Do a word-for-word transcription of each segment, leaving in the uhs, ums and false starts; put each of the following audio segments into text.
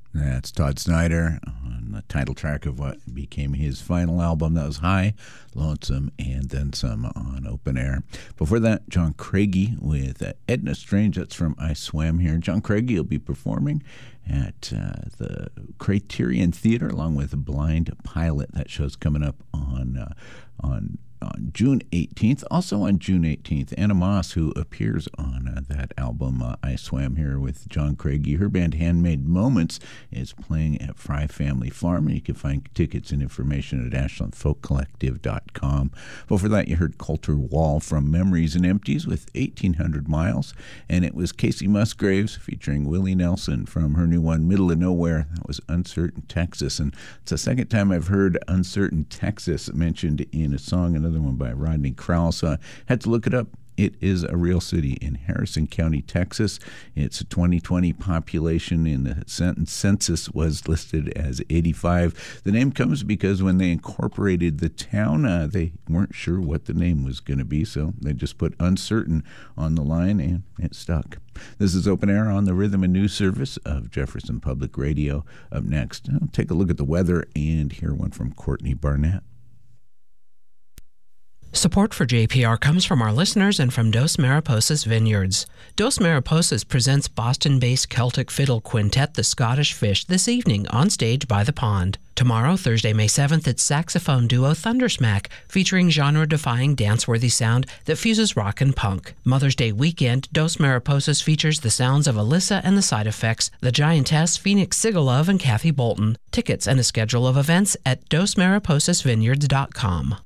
That's Todd Snyder on the title track of what became his final album. That was High, Lonesome, and Then Some on Open Air. Before that, John Craigie with uh, Edna Strange. That's from I Swam Here. John Craigie will be performing at uh, the Criterion Theater along with Blind Pilot. That show's coming up on uh, on on June eighteenth. Also on June eighteenth, Anna Moss, who appears on uh, that album, uh, I Swam Here with John Craigie. Her band Handmade Moments is playing at Fry Family Farm, and you can find tickets and information at ashland folk collective dot com. Before that, you heard Coulter Wall from Memories and Empties with eighteen hundred miles, and it was Casey Musgraves featuring Willie Nelson from her new one, Middle of Nowhere. That was Uncertain Texas, and it's the second time I've heard Uncertain Texas mentioned in a song, another one by Rodney Crowell, so I had to look it up. It is a real city in Harrison County, Texas. Its twenty twenty population in the census was listed as eighty-five. The name comes because when they incorporated the town, uh, they weren't sure what the name was going to be, so they just put Uncertain on the line, and it stuck. This is Open Air on the Rhythm and News Service of Jefferson Public Radio. Up next, I'll take a look at the weather and hear one from Courtney Barnett. Support for J P R comes from our listeners and from Dos Mariposas Vineyards. Dos Mariposas presents Boston-based Celtic fiddle quintet The Scottish Fish this evening on stage by the pond. Tomorrow, Thursday, May seventh, it's saxophone duo Thundersmack, featuring genre-defying dance-worthy sound that fuses rock and punk. Mother's Day weekend, Dos Mariposas features the sounds of Alyssa and the Side Effects, the Giantess, Phoenix Sigalove, and Kathy Bolton. Tickets and a schedule of events at dos mariposas vineyards dot com.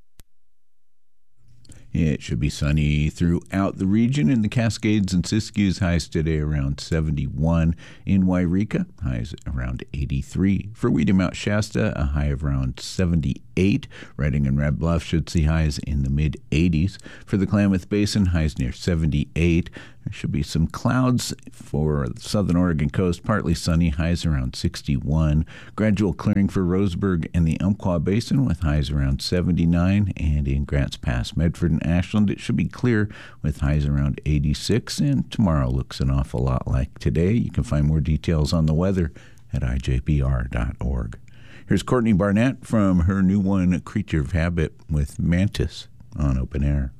It should be sunny throughout the region. In the Cascades and Siskiyous, highs today around seventy-one. In Wairika, highs around eighty-three. For Weedy Mount Shasta, a high of around seventy-eight. Redding and Red Bluff should see highs in the mid-eighties. For the Klamath Basin, highs near seventy-eight. There should be some clouds for the southern Oregon coast, partly sunny, highs around sixty-one. Gradual clearing for Roseburg and the Umpqua Basin with highs around seventy-nine. And in Grants Pass, Medford, and Ashland, it should be clear with highs around eighty-six. And tomorrow looks an awful lot like today. You can find more details on the weather at I J P R dot org. Here's Courtney Barnett from her new one, Creature of Habit, with Mantis on Open Air.